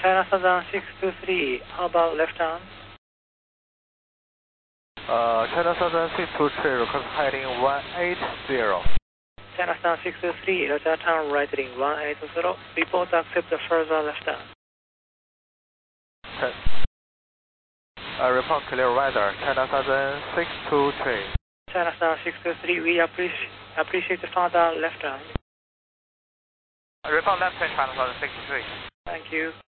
China Southern 623, how about left turn? China Southern 623, request heading 180. China Southern 623, Roger, turn right heading 180. Report to accept the further left turn. Report clear weather, China Southern 623. China Southern 623, we appreciate the further left turn. Report left turn, China Southern 623. Thank you.